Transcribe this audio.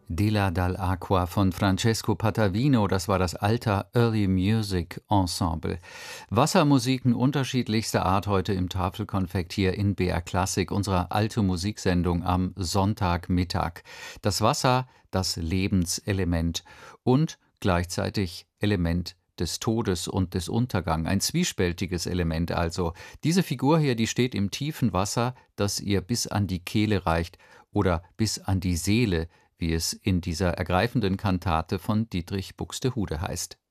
Della dall'Acqua von Francesco Patavino, das war das Alta Early Music Ensemble. Wassermusiken unterschiedlichster Art heute im Tafelkonfekt hier in BR Klassik, unserer alte Musiksendung am Sonntagmittag. Das Wasser, das Lebenselement und gleichzeitig Element des Todes und des Untergangs. Ein zwiespältiges Element also. Diese Figur hier, die steht im tiefen Wasser, das ihr bis an die Kehle reicht oder bis an die Seele, wie es in dieser ergreifenden Kantate von Dietrich Buxtehude heißt.